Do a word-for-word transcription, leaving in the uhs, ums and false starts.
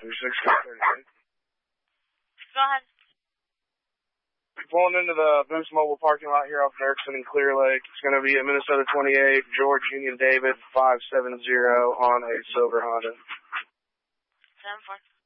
six thirty-six. Go ahead. Pulling into the Boost Mobile parking lot here off Erickson and Clear Lake. It's going to be a Minnesota twenty-eight, George Union David, five seven zero on a silver Honda. seven four.